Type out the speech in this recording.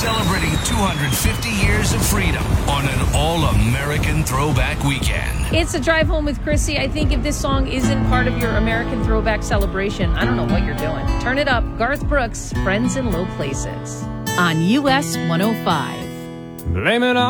celebrating 250 years of freedom on an all-American throwback weekend. It's a drive home with Chrissy. I think if this song isn't part of your American throwback celebration, I don't know what you're doing. Turn it up. Garth Brooks, Friends in Low Places, on US 105. Blame it on